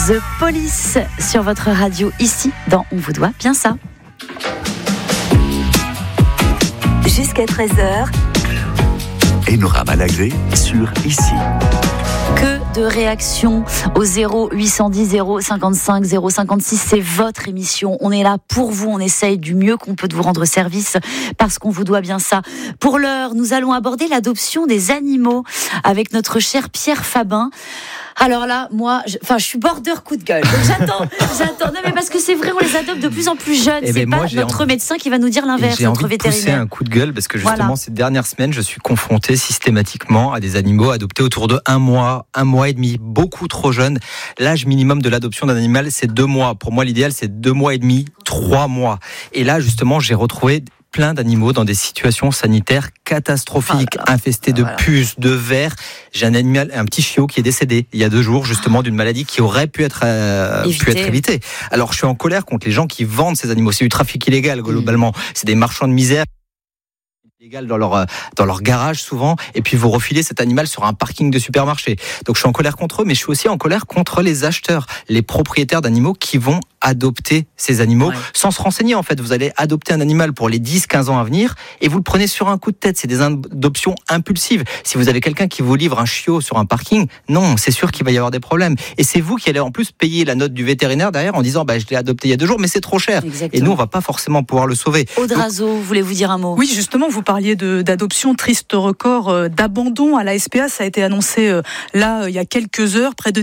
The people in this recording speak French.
The Police sur votre radio ici dans On vous doit bien ça. Jusqu'à 13h. Enora Malagré sur Ici. Que de réactions au 0810 055 056, c'est votre émission. On est là pour vous, on essaye du mieux qu'on peut de vous rendre service parce qu'on vous doit bien ça. Pour l'heure, nous allons aborder l'adoption des animaux avec notre cher Pierre Fabin. Alors là, moi, je suis border coup de gueule. Donc j'attends. Non, mais parce que c'est vrai, on les adopte de plus en plus jeunes. C'est pas notre médecin qui va nous dire l'inverse, notre vétérinaire. J'ai envie de pousser un coup de gueule parce que justement, ces dernières semaines, je suis confronté systématiquement à des animaux adoptés autour de 1 mois, 1 mois et demi, beaucoup trop jeunes. L'âge minimum de l'adoption d'un animal, c'est 2 mois. Pour moi, l'idéal, c'est 2 mois et demi, 3 mois. Et là, justement, j'ai retrouvé plein d'animaux dans des situations sanitaires catastrophiques, infestés de puces, de vers. J'ai un petit chiot qui est décédé il y a 2 jours, justement, d'une maladie qui aurait pu être évitée. Alors, je suis en colère contre les gens qui vendent ces animaux. C'est du trafic illégal, globalement. C'est des marchands de misère illégal dans leur garage souvent, et puis vous refilez cet animal sur un parking de supermarché. Donc je suis en colère contre eux, mais je suis aussi en colère contre les acheteurs, les propriétaires d'animaux qui vont adopter ces animaux sans se renseigner. En fait, vous allez adopter un animal pour les 10-15 ans à venir et vous le prenez sur un coup de tête. C'est des adoptions impulsives. Si vous avez quelqu'un qui vous livre un chiot sur un parking, non, c'est sûr qu'il va y avoir des problèmes. Et c'est vous qui allez en plus payer la note du vétérinaire derrière en disant je l'ai adopté il y a 2 jours, mais c'est trop cher. Exactement. Et nous, on va pas forcément pouvoir le sauver. Aude Razo, voulez-vous dire un mot ? Oui, justement, vous parliez d'adoption, triste record d'abandon à la SPA. Ça a été annoncé il y a quelques heures, près de